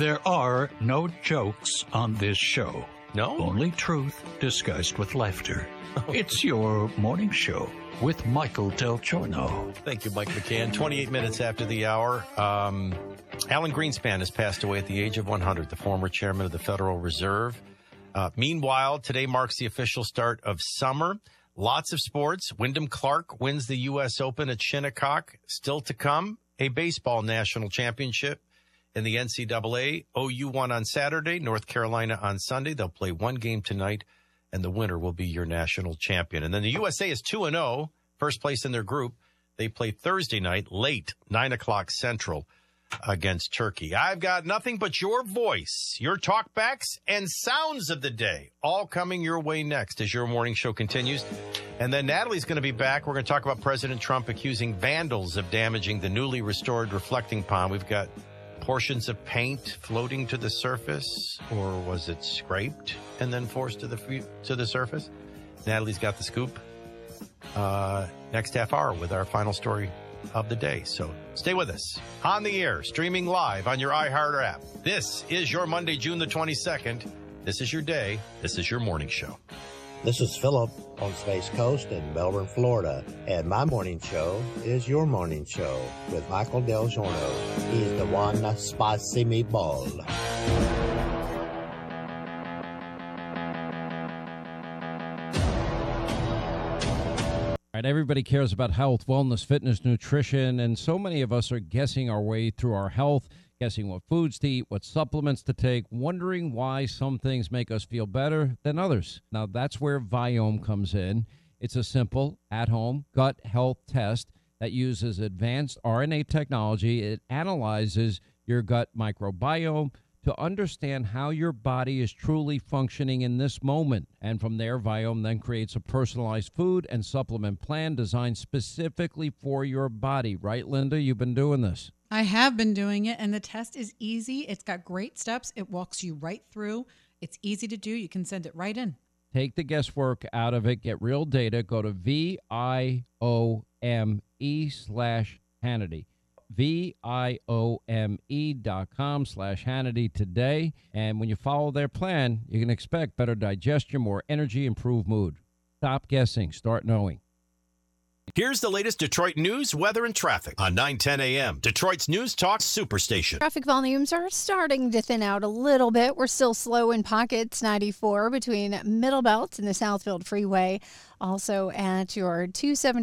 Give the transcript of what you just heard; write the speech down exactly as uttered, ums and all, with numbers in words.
There are no jokes on this show. No? Only truth disguised with laughter. It's your morning show with Michael Del Giorno. Thank you, Mike McCann. twenty-eight minutes after the hour. Um, Alan Greenspan has passed away at the age of one hundred, the former chairman of the Federal Reserve. Uh, meanwhile, today marks the official start of summer. Lots of sports. Wyndham Clark wins the U S Open at Shinnecock. Still to come, a baseball national championship in the N C double A. O U won on Saturday, North Carolina on Sunday. They'll play one game tonight, and the winner will be your national champion. And then the U S A is two and oh, first place in their group. They play Thursday night, late, nine o'clock Central, against Turkey. I've got nothing but your voice, your talkbacks, and sounds of the day, all coming your way next as your morning show continues. And then Natalie's going to be back. We're going to talk about President Trump accusing vandals of damaging the newly restored reflecting pond. We've got portions of paint floating to the surface, or was it scraped and then forced to the to the surface? Natalie's got the scoop uh, next half hour with our final story of the day. So stay with us. On the air, streaming live on your iHeart app. This is your Monday, June the twenty-second. This is your day. This is your morning show. This is Philip on Space Coast in Melbourne, Florida, and my morning show is your morning show with Michael Del Giorno. He's the one spicy meatball. All right, everybody cares about health, wellness, fitness, nutrition, and so many of us are guessing our way through our health, guessing what foods to eat, what supplements to take, wondering why some things make us feel better than others. Now, that's where Viome comes in. It's a simple, at-home gut health test that uses advanced R N A technology. It analyzes your gut microbiome to understand how your body is truly functioning in this moment. And from there, Viome then creates a personalized food and supplement plan designed specifically for your body. Right, Linda? You've been doing this. I have been doing it, and the test is easy. It's got great steps. It walks you right through. It's easy to do. You can send it right in. Take the guesswork out of it. Get real data. Go to V I O M E slash Hannity. V I O M E dot com slash Hannity today. And when you follow their plan, you can expect better digestion, more energy, improved mood. Stop guessing. Start knowing. Here's the latest Detroit news, weather, and traffic on nine ten a.m. Detroit's News Talk Superstation. Traffic volumes are starting to thin out a little bit. We're still slow in pockets. ninety-four between Middle Belt and the Southfield Freeway. Also at your two seventy